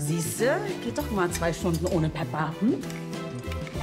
Siehste, geht doch mal 2 Stunden ohne Pepper. Hm?